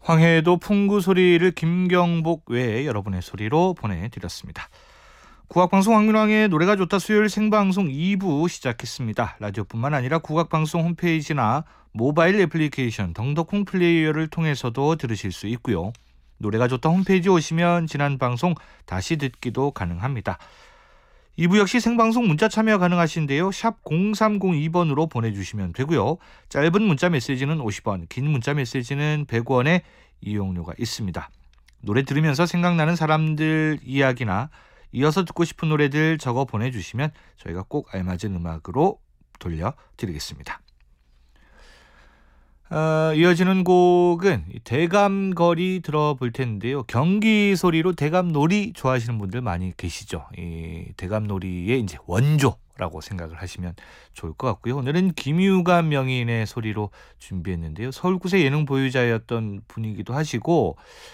황해도 풍구 소리를 김경복 외에 여러분의 소리로 보내드렸습니다. 국악방송 황민왕의 노래가 좋다 수요일 생방송 2부 시작했습니다. 라디오뿐만 아니라 국악방송 홈페이지나 모바일 애플리케이션 덩덕콩 플레이어를 통해서도 들으실 수 있고요. 노래가 좋다 홈페이지 오시면 지난 방송 다시 듣기도 가능합니다. 2부 역시 생방송 문자 참여 가능하신데요. 샵 0302번으로 보내주시면 되고요. 짧은 문자 메시지는 50원, 긴 문자 메시지는 100원의 이용료가 있습니다. 노래 들으면서 생각나는 사람들 이야기나 이어서 듣고 싶은 노래들 적어 보내주시면 저희가 꼭 알맞은 음악으로 돌려드리겠습니다. 이어지는 곡은 대감거리 들어볼 텐데요. 경기 소리로 대감놀이 좋아하시는 분들 많이 계시죠. 이 대감놀이의 이제 원조라고 생각을 하시면 좋을 것 같고요. 오늘은 김유감 명인의 소리로 준비했는데요. 서울구세 예능 보유자였던 분이기도 하시고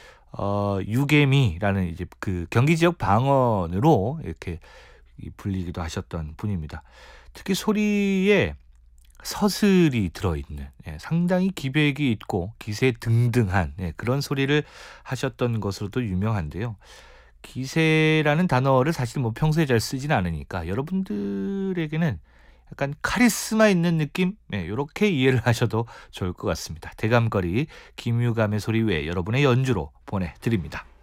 유개미라는 이제 그 경기 지역 방언으로 이렇게 불리기도 하셨던 분입니다. 특히 소리에 서슬이 들어있는 상당히 기백이 있고 기세 등등한 그런 소리를 하셨던 것으로도 유명한데요. 기세라는 단어를 사실 뭐 평소에 잘 쓰진 않으니까 여러분들에게는 약간 카리스마 있는 느낌? 이렇게 이해를 하셔도 좋을 것 같습니다. 대감거리 김유감의 소리 외에 여러분의 연주로 보내드립니다.